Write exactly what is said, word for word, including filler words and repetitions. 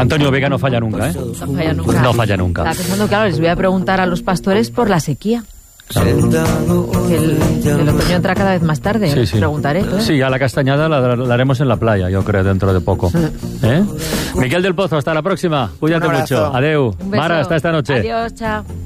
Antonio Vega no falla nunca, ¿eh? No falla nunca. No falla nunca. Estaba pensando, claro, les voy a preguntar a los pastores por la sequía. Claro. Que el, el otoño entra cada vez más tarde. Sí, sí. Preguntaré. ¿eh? Sí, a la castañada la, la haremos en la playa, yo creo, dentro de poco. ¿Eh? Miguel del Pozo, hasta la próxima. Cuídate mucho. Adeu. Mara, hasta esta noche. Adiós, chao.